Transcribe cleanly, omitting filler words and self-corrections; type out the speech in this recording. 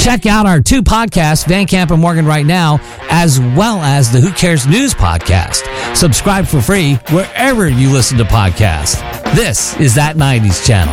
Check out our 2 podcasts, Van Camp and Morgan Right Now, as well as the Who Cares News podcast. Subscribe for free wherever you listen to podcasts. This is That 90s Channel.